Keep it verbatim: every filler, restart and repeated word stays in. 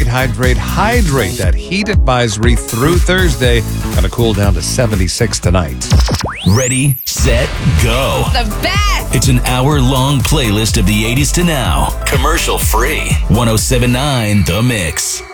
hydrate, hydrate, hydrate. That heat advisory through Thursday. Going to cool down to seventy-six tonight. Ready, set, go. The best! It's an hour-long playlist of the eighties to now. Commercial free. one oh seven point nine The Mix.